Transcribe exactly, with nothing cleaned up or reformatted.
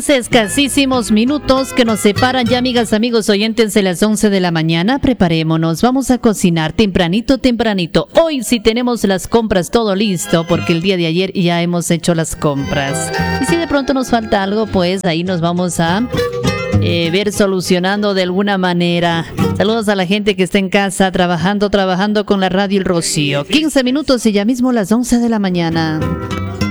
quince escasísimos minutos que nos separan ya, amigas, amigos oyentes, de las once de la mañana. Preparémonos, vamos a cocinar tempranito, tempranito. Hoy sí tenemos las compras todo listo, porque el día de ayer ya hemos hecho las compras. Y si de pronto nos falta algo, pues ahí nos vamos a eh, ver solucionando de alguna manera. Saludos a la gente que está en casa, trabajando, trabajando con la radio El Rocío. quince minutos y ya mismo las once de la mañana.